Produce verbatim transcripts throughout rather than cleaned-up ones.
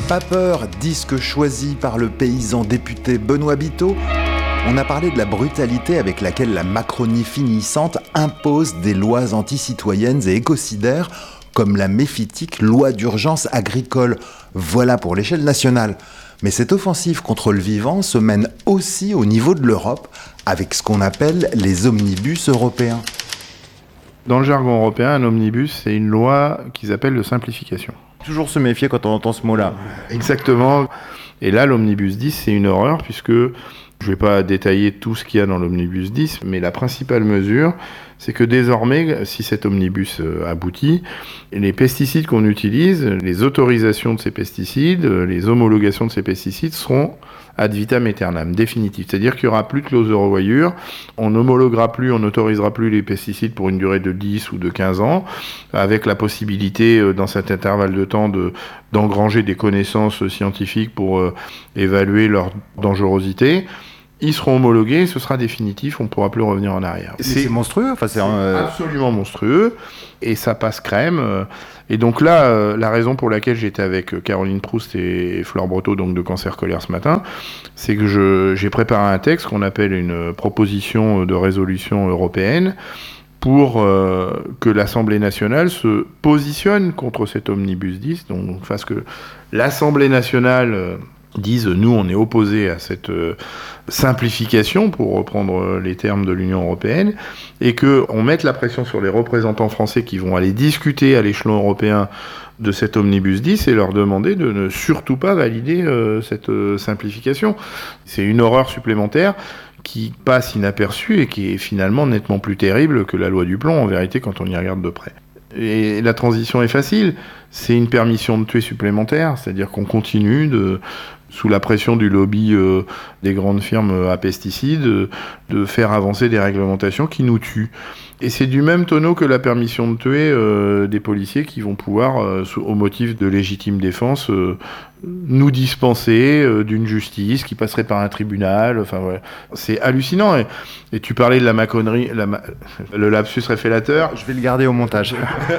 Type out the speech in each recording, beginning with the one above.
Pas peur, disque choisi par le paysan député Benoît Biteau. On a parlé de la brutalité avec laquelle la Macronie finissante impose des lois anticitoyennes et écocidaires, comme la méphitique loi d'urgence agricole. Voilà pour l'échelle nationale. Mais cette offensive contre le vivant se mène aussi au niveau de l'Europe, avec ce qu'on appelle les omnibus européens. Dans le jargon européen, un omnibus, c'est une loi qu'ils appellent de simplification. Toujours se méfier quand on entend ce mot-là. Exactement. Et là, l'omnibus dix, c'est une horreur, puisque je ne vais pas détailler tout ce qu'il y a dans l'omnibus dix, mais la principale mesure, c'est que désormais, si cet omnibus aboutit, les pesticides qu'on utilise, les autorisations de ces pesticides, les homologations de ces pesticides seront ad vitam aeternam, définitif. C'est-à-dire qu'il n'y aura plus de clause de revoyure, on n'homologuera plus, on n'autorisera plus les pesticides pour une durée de dix ou de quinze ans, avec la possibilité, dans cet intervalle de temps, de, d'engranger des connaissances scientifiques pour euh, évaluer leur dangerosité. Ils seront homologués, ce sera définitif, on ne pourra plus revenir en arrière. C'est, c'est monstrueux, enfin, c'est, c'est un... absolument monstrueux, et ça passe crème. Et donc là, euh, la raison pour laquelle j'étais avec Caroline Proust et Flore Breteau, donc de Cancer Colère ce matin, c'est que je, j'ai préparé un texte qu'on appelle une proposition de résolution européenne pour euh, que l'Assemblée nationale se positionne contre cet omnibus dix, donc fasse que l'Assemblée nationale euh, dise nous on est opposé à cette euh, simplification, pour reprendre les termes de l'Union européenne, et qu'on mette la pression sur les représentants français qui vont aller discuter à l'échelon européen de cet omnibus dix et leur demander de ne surtout pas valider euh, cette euh, simplification. C'est une horreur supplémentaire qui passe inaperçue et qui est finalement nettement plus terrible que la loi du plomb, en vérité, quand on y regarde de près. Et la transition est facile, c'est une permission de tuer supplémentaire, c'est-à-dire qu'on continue de, sous la pression du lobby euh, des grandes firmes à pesticides, euh, de faire avancer des réglementations qui nous tuent. Et c'est du même tonneau que la permission de tuer euh, des policiers qui vont pouvoir, euh, au motif de légitime défense, euh, nous dispenser euh, d'une justice qui passerait par un tribunal. Enfin, voilà. C'est hallucinant. Et, et tu parlais de la maconnerie, la ma... le lapsus révélateur. Je vais le garder au montage.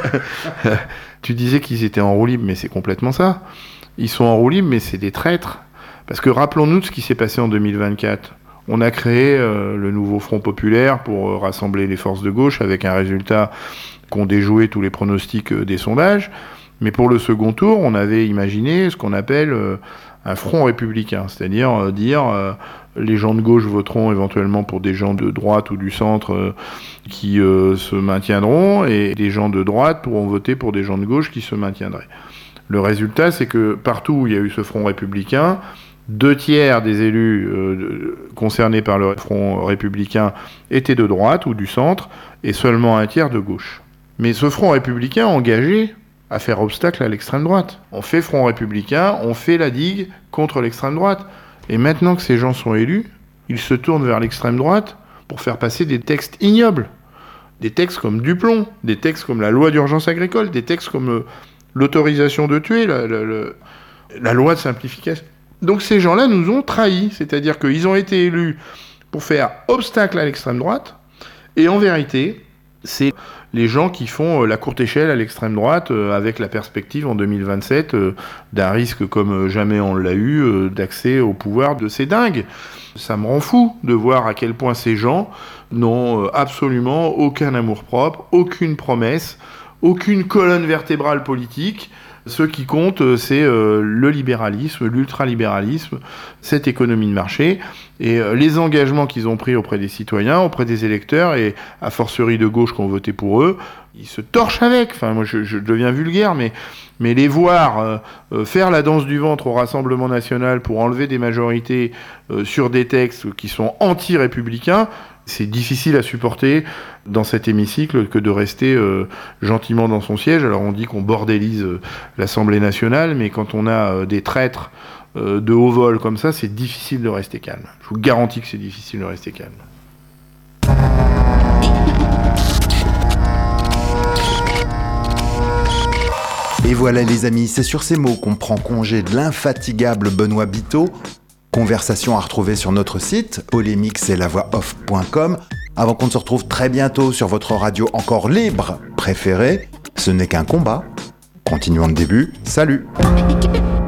Tu disais qu'ils étaient en roue libre, mais c'est complètement ça. Ils sont en roue libre, mais c'est des traîtres. Parce que rappelons-nous de ce qui s'est passé en deux mille vingt-quatre. On a créé euh, le nouveau Front populaire pour euh, rassembler les forces de gauche avec un résultat qu'ont déjoué tous les pronostics euh, des sondages. Mais pour le second tour, on avait imaginé ce qu'on appelle euh, un front républicain, c'est-à-dire euh, dire euh, les gens de gauche voteront éventuellement pour des gens de droite ou du centre euh, qui euh, se maintiendront, et des gens de droite pourront voter pour des gens de gauche qui se maintiendraient. Le résultat, c'est que partout où il y a eu ce front républicain, deux tiers des élus euh, concernés par le front républicain étaient de droite ou du centre, et seulement un tiers de gauche. Mais ce front républicain engagé à faire obstacle à l'extrême droite. On fait front républicain, on fait la digue contre l'extrême droite. Et maintenant que ces gens sont élus, ils se tournent vers l'extrême droite pour faire passer des textes ignobles. Des textes comme Duplon, des textes comme la loi d'urgence agricole, des textes comme euh, l'autorisation de tuer, la, la, la, la loi de simplification. Donc ces gens-là nous ont trahis, c'est-à-dire qu'ils ont été élus pour faire obstacle à l'extrême droite, et en vérité, c'est les gens qui font la courte échelle à l'extrême droite, euh, avec la perspective en deux mille vingt-sept euh, d'un risque comme jamais on l'a eu, euh, d'accès au pouvoir de ces dingues. Ça me rend fou de voir à quel point ces gens n'ont euh, absolument aucun amour-propre, aucune promesse, aucune colonne vertébrale politique. Ce qui compte, c'est euh, le libéralisme, l'ultralibéralisme, cette économie de marché, et euh, les engagements qu'ils ont pris auprès des citoyens, auprès des électeurs, et a fortiori de gauche qui ont voté pour eux, ils se torchent avec. Enfin, moi, je, je deviens vulgaire, mais, mais les voir euh, euh, faire la danse du ventre au Rassemblement national pour enlever des majorités euh, sur des textes qui sont anti-républicains, c'est difficile à supporter dans cet hémicycle que de rester euh, gentiment dans son siège. Alors on dit qu'on bordélise euh, l'Assemblée nationale, mais quand on a euh, des traîtres euh, de haut vol comme ça, c'est difficile de rester calme. Je vous garantis que c'est difficile de rester calme. Et voilà les amis, c'est sur ces mots qu'on prend congé de l'infatigable Benoît Biteau. Conversation à retrouver sur notre site polémique c'est la voix off point com. Avant qu'on ne se retrouve très bientôt sur votre radio encore libre préférée, ce n'est qu'un combat. Continuons le début, salut.